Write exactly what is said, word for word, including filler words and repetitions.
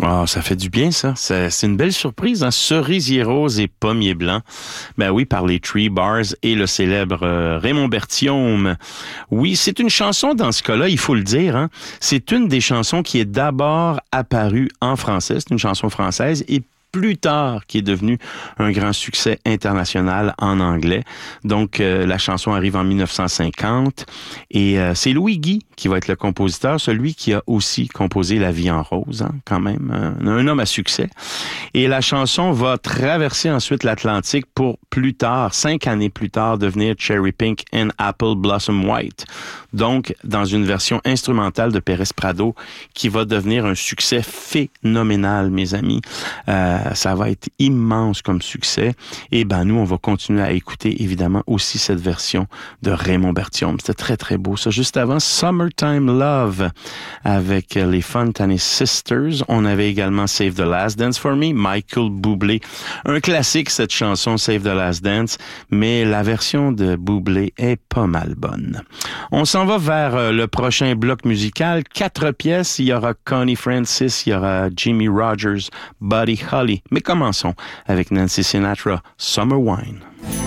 Ah, oh, ça fait du bien, ça. C'est, c'est une belle surprise, hein? Cerisier rose et pommier blanc. Ben oui, par les Tree Bars et le célèbre euh, Raymond Berthiaume. Oui, c'est une chanson, dans ce cas-là, il faut le dire, hein? C'est une des chansons qui est d'abord apparue en français. C'est une chanson française et plus tard, qui est devenu un grand succès international en anglais. Donc, euh, la chanson arrive en dix-neuf cent cinquante et euh, c'est Louis Guy qui va être le compositeur, celui qui a aussi composé La vie en rose, hein, quand même, un, un homme à succès. Et la chanson va traverser ensuite l'Atlantique pour plus tard, cinq années plus tard, devenir Cherry Pink and Apple Blossom White. Donc, dans une version instrumentale de Pérez Prado qui va devenir un succès phénoménal, mes amis. Euh, ça va être immense comme succès. Et ben nous, on va continuer à écouter, évidemment, aussi cette version de Raymond Berthiaume. C'était très, très beau, ça. Juste avant, Summertime Love avec les Fontaine Sisters. On avait également Save the Last Dance for Me, Michael Bublé. Un classique, cette chanson, Save the Last Dance, mais la version de Bublé est pas mal bonne. On s'en va vers le prochain bloc musical. Quatre pièces. Il y aura Connie Francis, il y aura Jimmy Rogers, Buddy Holly. Mais commençons avec Nancy Sinatra, Summer Wine.